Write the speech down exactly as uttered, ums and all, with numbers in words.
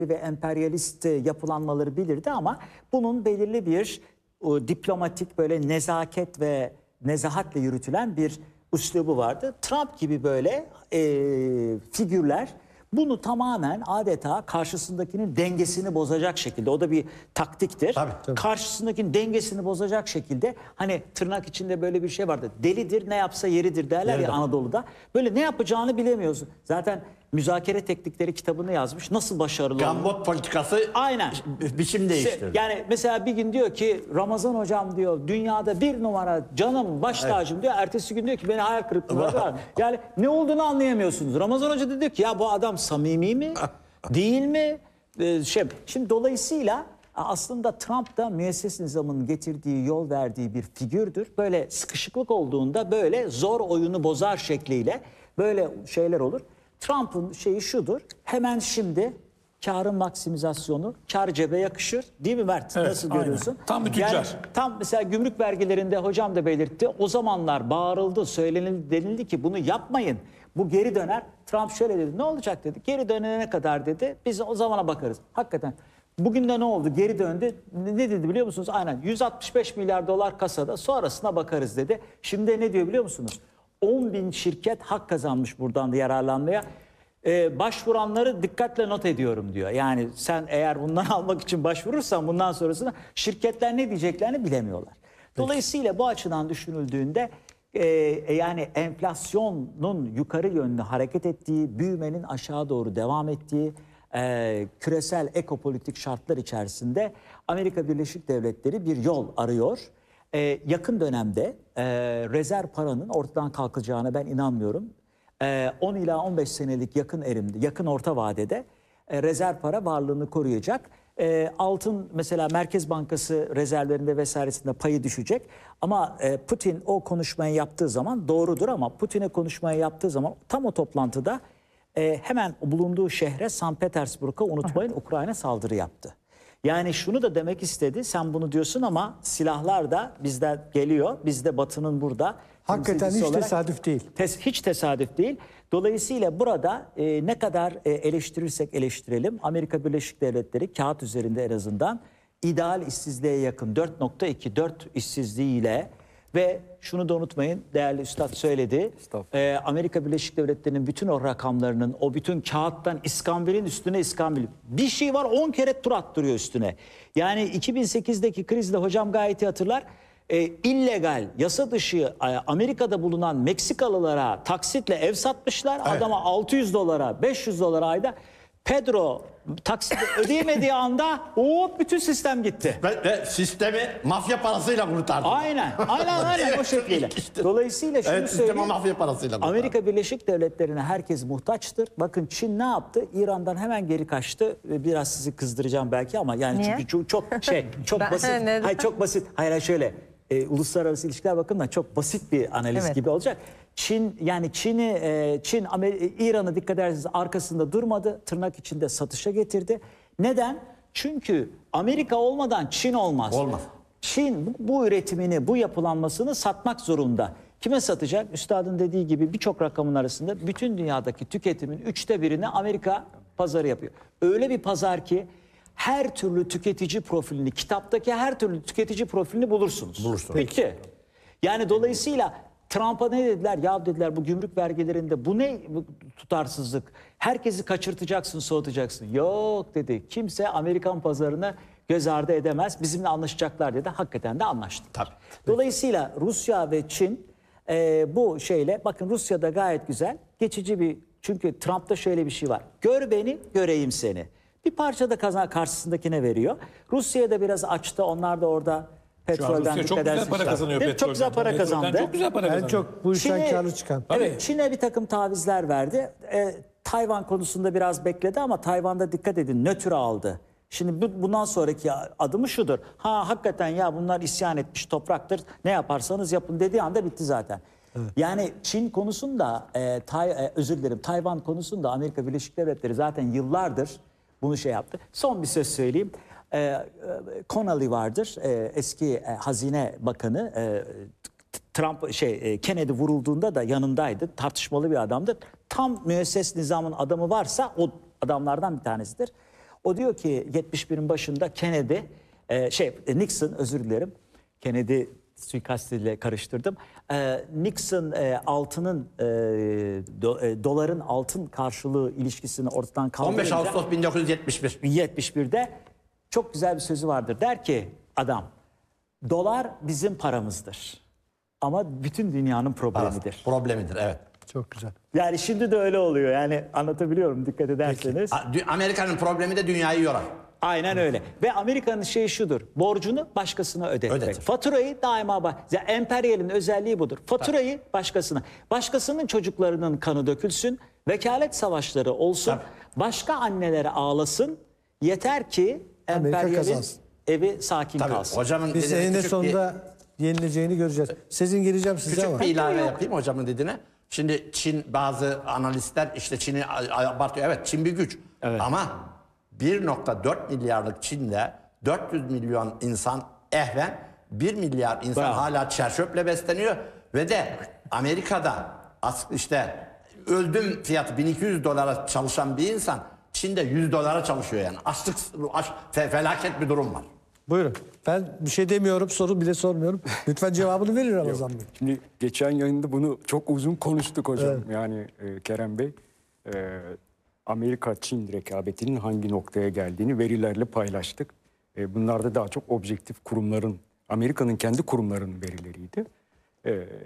ve emperyalist yapılanmaları bilirdi ama bunun belirli bir o, diplomatik böyle nezaket ve nezahatle yürütülen bir üslubu vardı. Trump gibi böyle e, figürler bunu tamamen adeta karşısındakinin dengesini bozacak şekilde, o da bir taktiktir. Tabii, tabii. Karşısındakinin dengesini bozacak şekilde, hani tırnak içinde böyle bir şey vardı. Delidir, ne yapsa yeridir derler Yeridir. ya Anadolu'da. Böyle ne yapacağını bilemiyorsun. Zaten Müzakere Teknikleri kitabını yazmış. Nasıl başarılı olur? Gambot politikası Aynen. biçim değiştirdi. Yani mesela bir gün diyor ki Ramazan hocam diyor dünyada bir numara canım baş tacım evet. diyor. Ertesi gün diyor ki beni hayal kırıklığına var. Yani ne olduğunu anlayamıyorsunuz. Ramazan hoca da diyor ki ya bu adam samimi mi? Değil mi? Ee, şey, şimdi dolayısıyla aslında Trump da müesses nizamının getirdiği, yol verdiği bir figürdür. Böyle sıkışıklık olduğunda böyle zor oyunu bozar şekliyle böyle şeyler olur. Trump'ın şeyi şudur. Hemen şimdi karın maksimizasyonu, kar cebe yakışır. Değil mi Mert? Evet, Nasıl aynen. görüyorsun? Tam bir tüccar. Yani, tam mesela gümrük vergilerinde hocam da belirtti. O zamanlar bağırıldı, söylenildi, denildi ki bunu yapmayın. Bu geri döner. Trump şöyle dedi. Ne olacak dedi. Geri dönene kadar dedi. Biz o zamana bakarız. Hakikaten. Bugün de ne oldu? Geri döndü. Ne dedi biliyor musunuz? Aynen yüz altmış beş milyar dolar kasada. Sonrasına bakarız dedi. Şimdi ne diyor biliyor musunuz? on bin şirket hak kazanmış buradan da yararlanmaya. Ee, başvuranları dikkatle not ediyorum diyor. Yani sen eğer bundan almak için başvurursan bundan sonrasında şirketler ne diyeceklerini bilemiyorlar. Dolayısıyla bu açıdan düşünüldüğünde e, yani enflasyonun yukarı yönlü hareket ettiği, büyümenin aşağı doğru devam ettiği e, küresel ekopolitik şartlar içerisinde Amerika Birleşik Devletleri bir yol arıyor. Ee, yakın dönemde e, rezerv paranın ortadan kalkacağına ben inanmıyorum. Ee, on ila on beş senelik yakın erimde, yakın orta vadede e, rezerv para varlığını koruyacak. E, altın mesela Merkez Bankası rezervlerinde vesairesinde payı düşecek. Ama e, Putin o konuşmayı yaptığı zaman doğrudur ama Putin'e konuşmayı yaptığı zaman tam o toplantıda e, hemen bulunduğu şehre Sankt Petersburg'a unutmayın Ukrayna saldırı yaptı. Yani şunu da demek istedi, sen bunu diyorsun ama silahlar da bizden geliyor. Biz de Batı'nın burada. Hakikaten hiç olarak, tesadüf değil. Tes, hiç tesadüf değil. Dolayısıyla burada e, ne kadar e, eleştirirsek eleştirelim, Amerika Birleşik Devletleri kağıt üzerinde en azından ideal işsizliğe yakın dört nokta iki dört işsizliğiyle ve şunu da unutmayın, değerli üstad söyledi. E, Amerika Birleşik Devletleri'nin bütün o rakamlarının, o bütün kağıttan iskambilin üstüne iskambil. Bir şey var on kere tur attırıyor üstüne. Yani iki bin sekizdeki krizde hocam gayet iyi hatırlar. E, illegal, yasa dışı e, Amerika'da bulunan Meksikalılara taksitle ev satmışlar. Evet. Adama altı yüz dolara, beş yüz dolara ayda. Pedro taksit ödeyemediği anda o bütün sistem gitti. Ve, ve sistemi mafya parasıyla kurtardı. Aynen, aynen, aynen o şekliyle. Dolayısıyla şunu evet, sistemi söyleyeyim. mafya parasıyla kurtardı. Amerika Birleşik Devletleri'ne herkes muhtaçtır. Bakın Çin ne yaptı? İran'dan hemen geri kaçtı. Biraz sizi kızdıracağım belki ama yani Niye? çünkü çok, çok şey, çok Ben- basit. Neden? Hayır çok basit. Hayır hayır, şöyle. E, uluslararası ilişkiler bakımından çok basit bir analiz Evet. gibi olacak. Çin yani Çin'i e, Çin Amer- İran'ı dikkat ederseniz arkasında durmadı. Tırnak içinde satışa getirdi. Neden? Çünkü Amerika olmadan Çin olmaz. Olmaz. Çin bu, bu üretimini, bu yapılanmasını satmak zorunda. Kime satacak? Üstadın dediği gibi birçok rakamın arasında bütün dünyadaki tüketimin üçte birini Amerika pazarı yapıyor. Öyle bir pazar ki her türlü tüketici profilini, kitaptaki her türlü tüketici profilini bulursunuz. Bulursunuz. Peki. Yani dolayısıyla Trump'a ne dediler? Ya dediler bu gümrük vergilerinde bu ne bu tutarsızlık? Herkesi kaçırtacaksın, soğutacaksın. Yok dedi. Kimse Amerikan pazarını göz ardı edemez. Bizimle anlaşacaklar dedi. Hakikaten de anlaştı. Tabii. Dolayısıyla Rusya ve Çin e, bu şeyle, bakın Rusya'da gayet güzel. Geçici bir, çünkü Trump'ta şöyle bir şey var. Gör beni, göreyim seni. Bir parça da kazan karşısındakine veriyor. Rusya'ya da biraz açtı. Onlar da orada petrolden Rusya çok dikkat güzel edersiniz. para kazanıyor Değil mi? Çok petrolden. güzel para Petrolden kazandı. Çok güzel para En kazanıyor. çok bu işten Çin'e- karlı çıkan. Evet, Çin'e bir takım tavizler verdi. E, Tayvan konusunda biraz bekledi ama Tayvan'da dikkat edin nötr aldı. Şimdi bu, bundan sonraki adımı şudur. Ha hakikaten ya bunlar isyan etmiş topraktır. Ne yaparsanız yapın dediği anda bitti zaten. Evet. Yani Çin konusunda, e, tay, e, özür dilerim Tayvan konusunda Amerika Birleşik Devletleri zaten yıllardır bunu şey yaptı. Son bir söz söyleyeyim. E, e, Connolly vardır, e, eski e, Hazine Bakanı. E, Trump şey Kennedy vurulduğunda da yanındaydı. Tartışmalı bir adamdır. Tam müesses nizamın adamı varsa o adamlardan bir tanesidir. O diyor ki yetmiş birin başında Kennedy, e, şey Nixon özür dilerim. Kennedy suikastiyle karıştırdım. E, Nixon e, altının e, do, e, doların altın karşılığı ilişkisini ortadan on kaldırınca beş Ağustos bin dokuz yüz yetmiş bir. yetmiş birde çok güzel bir sözü vardır. Der ki adam, dolar bizim paramızdır. Ama bütün dünyanın problemidir. Problemidir, evet. Çok güzel. Yani şimdi de öyle oluyor. Yani anlatabiliyorum dikkat ederseniz. A- dü- Amerika'nın problemi de dünyayı yorar. Aynen öyle. Ve Amerika'nın şeyi şudur. Borcunu başkasına ödetmek. Ödetir. Faturayı daima bak. Ya emperyalin özelliği budur. Faturayı başkasına. Başkasının çocuklarının kanı dökülsün. Vekalet savaşları olsun. Tabii. Başka annelere ağlasın. Yeter ki Amerika emperyalin kazansın. evi sakin Tabii kalsın. hocamın Biz dediğine eninde küçük sonunda yenileceğini göreceğiz. Sizin gireceğim bir, size küçük ama. bir ilave yapayım hocamın dediğine. Şimdi Çin, bazı analistler işte Çin'i abartıyor. Evet, Çin bir güç. Ama bir nokta dört milyarlık Çin'de dört yüz milyon insan ehven, bir milyar insan Bravo. hala çerçöple besleniyor ve de Amerika'da as- işte öldüm fiyatı bin iki yüz dolara çalışan bir insan Çin'de yüz dolara çalışıyor yani. Açlık, aç, fe- felaket bir durum var. Buyurun. Ben bir şey demiyorum, soru bile sormuyorum. Lütfen cevabını verin Ramazan Bey. Şimdi geçen yayında bunu çok uzun konuştuk hocam. Yani e, Kerem Bey, e, Amerika-Çin rekabetinin hangi noktaya geldiğini verilerle paylaştık. E, bunlar da daha çok objektif kurumların, Amerika'nın kendi kurumlarının verileriydi. E,